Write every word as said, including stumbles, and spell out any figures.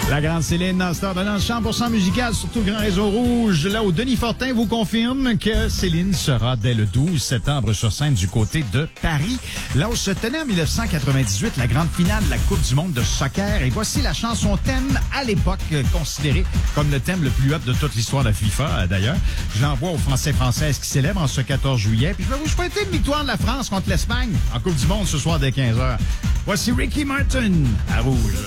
La grande Céline dans Star de dans le cent pour cent musical, surtout Grand Réseau Rouge. Là où Denis Fortin vous confirme que Céline sera dès le douze septembre sur scène du côté de Paris. Là où se tenait en dix-neuf cent quatre-vingt-dix-huit la grande finale de la Coupe du monde de soccer. Et voici la chanson thème à l'époque considérée comme le thème le plus hot de toute l'histoire de la FIFA d'ailleurs. Je l'envoie aux Français françaises qui célèbrent en ce quatorze juillet. Puis je vais vous souhaiter une victoire de la France contre l'Espagne en Coupe du monde ce soir dès quinze heures. Voici Ricky Martin à Rouge.